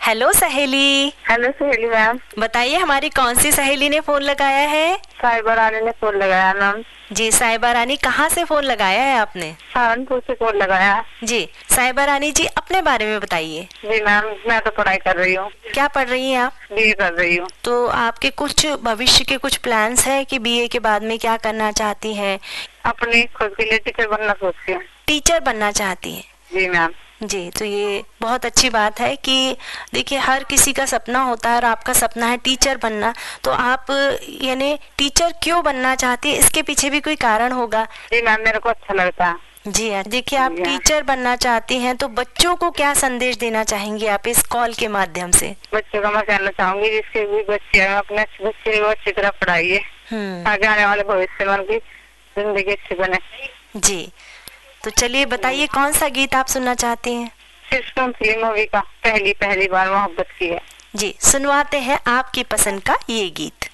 Hello सहेली। Hello सहेली ma'am. बताइए हमारी कौन सी सहेली ने फोन लगाया है? साहिबा रानी ने फोन लगाया मैम। जी साहिबा रानी, कहाँ से फोन लगाया है आपने? सहारनपुर से फोन लगाया। जी साहिबा रानी जी, अपने बारे में बताइए। जी मैम, मैं तो पढ़ाई कर रही हूँ। क्या पढ़ रही हैं आप? बीए कर रही हूँ। तो आपके कुछ भविष्य के कुछ प्लान्स है कि बीए के बाद में क्या करना चाहती हैं? अपनी खुद के लिए टीचर बनना सोचती हूँ। टीचर बनना चाहती हैं? जी मैम। जी, तो ये बहुत अच्छी बात है कि देखिए हर किसी का सपना होता है और आपका सपना है टीचर बनना। तो आप यानी टीचर क्यों बनना चाहती है, इसके पीछे भी कोई कारण होगा। जी मैम, मेरे को अच्छा लगता है। जी हाँ, देखिए आप टीचर बनना चाहती हैं तो बच्चों को क्या संदेश देना चाहेंगी आप इस कॉल के माध्यम से? बच्चों को मैं कहना चाहूंगी जिसके भी बच्चे हैं अपने बच्चे को अच्छी तरह पढ़ाइए, आगे आने वाले भविष्य में उनकी जिंदगी अच्छी बने। जी, तो चलिए बताइए कौन सा गीत आप सुनना चाहती हैं? सिस्टम फिल्म मूवी का पहली पहली बार मोहब्बत की है। जी, सुनवाते हैं आपकी पसंद का ये गीत।